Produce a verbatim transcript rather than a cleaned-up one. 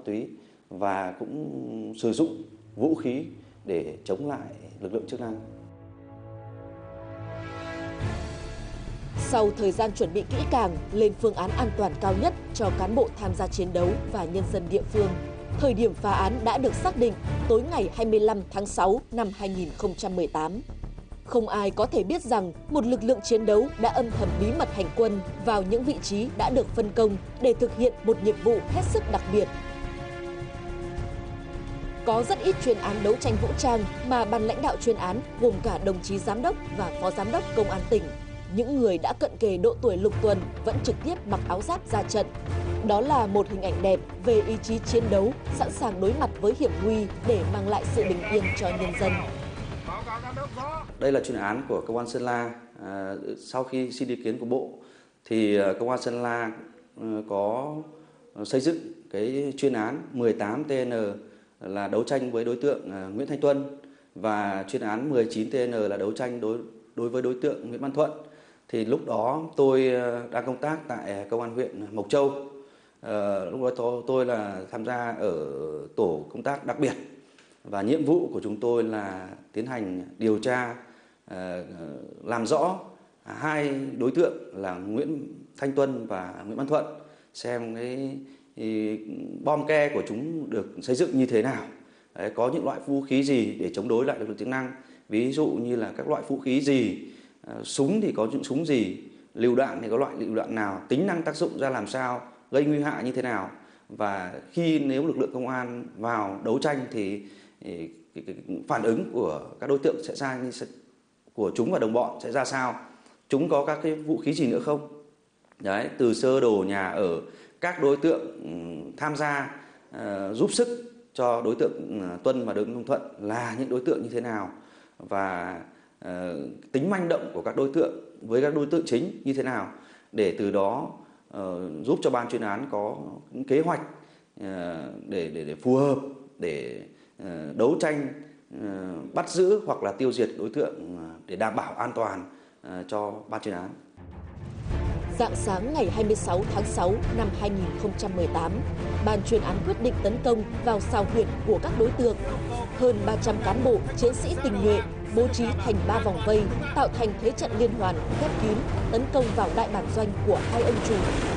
túy và cũng sử dụng vũ khí để chống lại lực lượng chức năng. Sau thời gian chuẩn bị kỹ càng, lên phương án an toàn cao nhất cho cán bộ tham gia chiến đấu và nhân dân địa phương, thời điểm phá án đã được xác định tối ngày hai mươi lăm tháng sáu năm hai nghìn không trăm mười tám. Không ai có thể biết rằng một lực lượng chiến đấu đã âm thầm bí mật hành quân vào những vị trí đã được phân công để thực hiện một nhiệm vụ hết sức đặc biệt. Có rất ít chuyên án đấu tranh vũ trang mà ban lãnh đạo chuyên án gồm cả đồng chí giám đốc và phó giám đốc công an tỉnh, những người đã cận kề độ tuổi lục tuần vẫn trực tiếp mặc áo giáp ra trận. Đó là một hình ảnh đẹp về ý chí chiến đấu, sẵn sàng đối mặt với hiểm nguy để mang lại sự bình yên cho nhân dân. Đây là chuyên án của Công an Sơn La. À, sau khi xin ý kiến của Bộ thì Công an Sơn La có xây dựng cái chuyên án mười tám T N là đấu tranh với đối tượng Nguyễn Thanh Tuân và chuyên án mười chín T N là đấu tranh đối đối với đối tượng Nguyễn Văn Thuận. Thì lúc đó tôi đang công tác tại Công an huyện Mộc Châu. À, lúc đó tôi, tôi là tham gia ở tổ công tác đặc biệt và nhiệm vụ của chúng tôi là tiến hành điều tra, à, làm rõ hai đối tượng là Nguyễn Thanh Tuân và Nguyễn Văn Thuận, xem cái thì bom ke của chúng được xây dựng như thế nào. Đấy, có những loại vũ khí gì để chống đối lại lực lượng chức năng, ví dụ như là các loại vũ khí gì, à, súng thì có những súng gì, lựu đạn thì có loại lựu đạn nào, tính năng tác dụng ra làm sao, gây nguy hại như thế nào, và khi nếu lực lượng công an vào đấu tranh thì, thì cái, cái, phản ứng của các đối tượng sẽ ra như của chúng và đồng bọn sẽ ra sao, chúng có các cái vũ khí gì nữa không. Đấy, từ sơ đồ nhà ở các đối tượng tham gia uh, giúp sức cho đối tượng uh, Tuân và đối tượng Thuận là những đối tượng như thế nào, và uh, tính manh động của các đối tượng với các đối tượng chính như thế nào, để từ đó uh, giúp cho ban chuyên án có những kế hoạch uh, để, để để phù hợp để uh, đấu tranh, uh, bắt giữ hoặc là tiêu diệt đối tượng uh, để đảm bảo an toàn uh, cho ban chuyên án. Rạng sáng ngày hai mươi sáu tháng sáu năm hai nghìn không trăm mười tám, ban chuyên án quyết định tấn công vào sao huyệt của các đối tượng. Hơn ba trăm cán bộ, chiến sĩ tình nhuệ bố trí thành ba vòng vây, tạo thành thế trận liên hoàn khép kín tấn công vào đại bản doanh của hai ông chủ